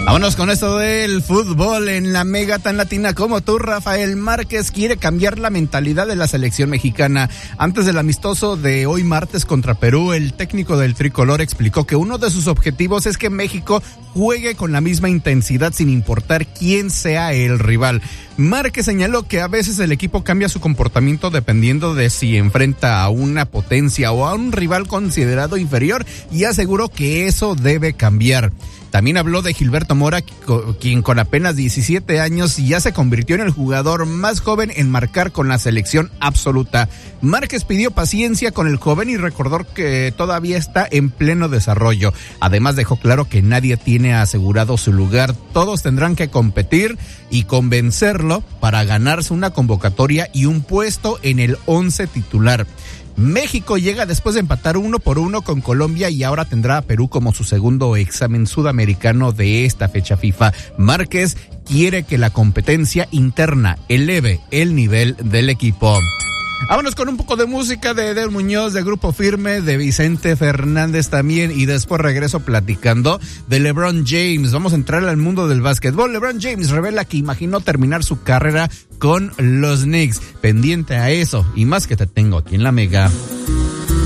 Vámonos con esto del fútbol en la mega tan latina como tú. Rafael Márquez quiere cambiar la mentalidad de la selección mexicana. Antes del amistoso de hoy martes contra Perú, el técnico del tricolor explicó que uno de sus objetivos es que México juegue con la misma intensidad sin importar quién sea el rival. Márquez señaló que a veces el equipo cambia su comportamiento dependiendo de si enfrenta a una potencia o a un rival considerado inferior, y aseguró que eso debe cambiar. También habló de Gilberto Mora, quien con apenas 17 años ya se convirtió en el jugador más joven en marcar con la selección absoluta. Márquez pidió paciencia con el joven y recordó que todavía está en pleno desarrollo. Además dejó claro que nadie tiene asegurado su lugar, todos tendrán que competir y convencerlo para ganarse una convocatoria y un puesto en el 11 titular. México llega después de empatar 1-1 con Colombia y ahora tendrá a Perú como su segundo examen sudamericano de esta fecha FIFA. Márquez quiere que la competencia interna eleve el nivel del equipo. Vámonos con un poco de música de Eder Muñoz, de Grupo Firme, de Vicente Fernández también, y después regreso platicando de LeBron James. Vamos a entrar al mundo del básquetbol. LeBron James revela que imaginó terminar su carrera con los Knicks. Pendiente a eso y más que te tengo aquí en la Mega.